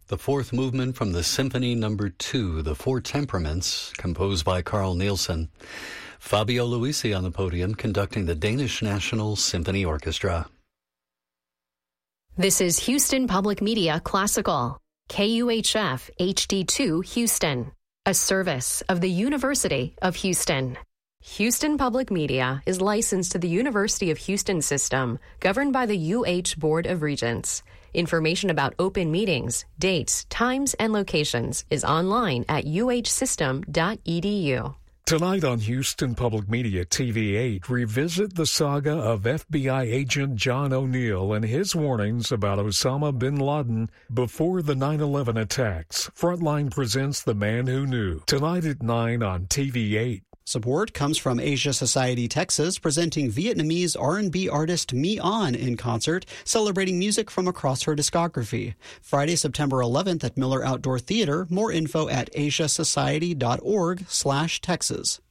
The fourth movement from the Symphony No. 2, The Four Temperaments, composed by Carl Nielsen. Fabio Luisi on the podium conducting the Danish National Symphony Orchestra. This is Houston Public Media Classical, KUHF HD2 Houston, a service of the University of Houston. Houston Public Media is licensed to the University of Houston system, governed by the UH Board of Regents. Information about open meetings, dates, times, and locations is online at uhsystem.edu. Tonight on Houston Public Media TV8, revisit the saga of FBI agent John O'Neill and his warnings about Osama bin Laden before the 9/11 attacks. Frontline presents The Man Who Knew. Tonight at 9 on TV8. Support comes from Asia Society Texas, presenting Vietnamese R&B artist Mi An in concert, celebrating music from across her discography. Friday, September 11th at Miller Outdoor Theater. More info at asiasociety.org/Texas.